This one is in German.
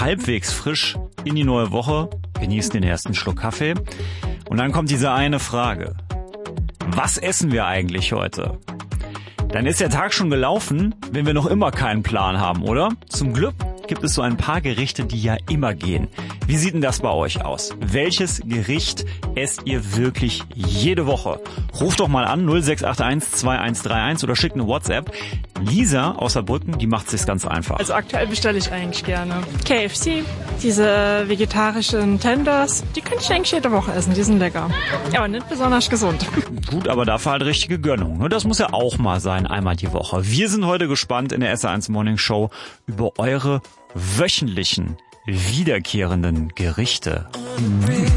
halbwegs frisch in die neue Woche, genießen den ersten Schluck Kaffee und dann kommt diese eine Frage. Was essen wir eigentlich heute? Dann ist der Tag schon gelaufen, wenn wir noch immer keinen Plan haben, oder? Zum Glück gibt es so ein paar Gerichte, die ja immer gehen. Wie sieht denn das bei euch aus? Welches Gericht esst ihr wirklich jede Woche? Ruft doch mal an 0681 2131 oder schickt eine WhatsApp. Lisa aus Saarbrücken, die macht es sich ganz einfach. Also aktuell bestelle ich eigentlich gerne KFC, diese vegetarischen Tenders, die könnte ich eigentlich jede Woche essen, die sind lecker. Aber nicht besonders gesund. Gut, aber dafür halt richtige Gönnung. Das muss ja auch mal sein, einmal die Woche. Wir sind heute gespannt in der SR1 Morning Show über eure wöchentlichen, wiederkehrenden Gerichte.